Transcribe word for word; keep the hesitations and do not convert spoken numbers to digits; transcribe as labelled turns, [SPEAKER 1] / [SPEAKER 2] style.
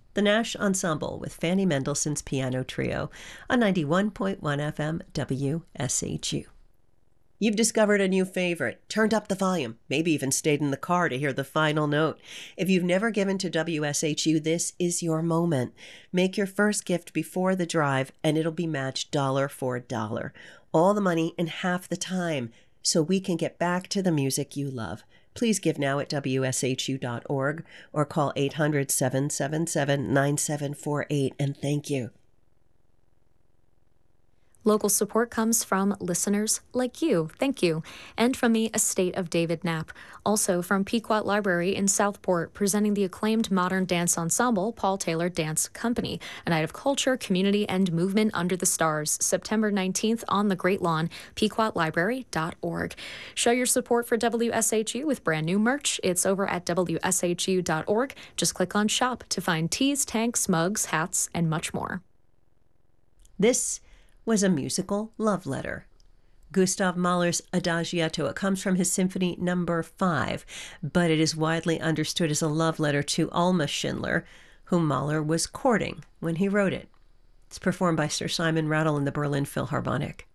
[SPEAKER 1] The Nash Ensemble with Fanny Mendelssohn's Piano Trio on ninety-one point one F M W S H U. You've discovered a new favorite, turned up the volume, maybe even stayed in the car to hear the final note. If you've never given to W S H U, this is your moment. Make your first gift before the drive, and it'll be matched dollar for dollar. All the money in half the time, so we can get back to the music you love. Please give now at W S H U dot org or call eight hundred, seven seven seven, nine seven four eight, and thank you.
[SPEAKER 2] Local support comes from listeners like you. Thank you. And from the estate of David Knapp. Also from Pequot Library in Southport, presenting the acclaimed modern dance ensemble, Paul Taylor Dance Company, a night of culture, community, and movement under the stars, September nineteenth on the Great Lawn, pequot library dot org. Show your support for W S H U with brand new merch. It's over at W S H U dot org. Just click on shop to find tees, tanks, mugs, hats, and much more.
[SPEAKER 1] This was a musical love letter. Gustav Mahler's Adagietto. It comes from his Symphony Number Five, but it is widely understood as a love letter to Alma Schindler, whom Mahler was courting when he wrote it. It's performed by Sir Simon Rattle and the Berlin Philharmonic.